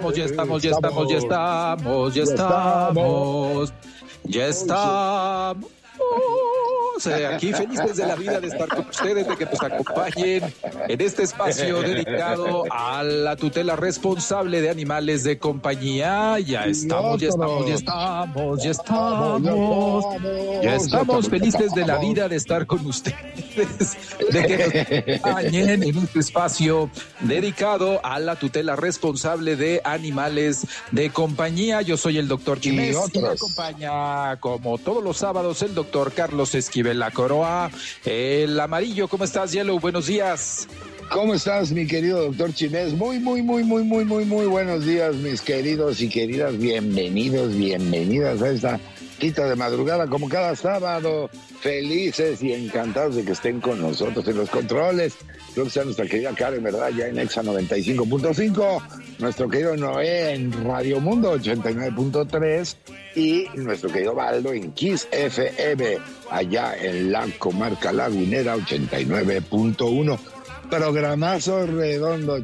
estamos. Aquí felices de la vida de estar con ustedes, de que nos acompañen en este espacio dedicado a la tutela responsable de animales de compañía. Ya estamos felices de la vida de estar con ustedes, de que nos acompañen en este espacio dedicado a la tutela responsable de animales de compañía. Yo soy el doctor Chimés y me acompaña como todos los sábados el doctor Carlos Esquivel La Coroa, el amarillo. ¿Cómo estás, Yellow? Buenos días. ¿Cómo estás, mi querido doctor Chimés? Muy buenos días, mis queridos y queridas. Bienvenidas a esta cita de madrugada, como cada sábado. Felices y encantados de que estén con nosotros en los controles. Creo que está nuestra querida Karen, ¿verdad? Ya en Exa 95.5. Nuestro querido Noé en Radio Mundo 89.3. Y nuestro querido Baldo en Kiss FM, allá en la comarca lagunera 89.1. Programazo redondo,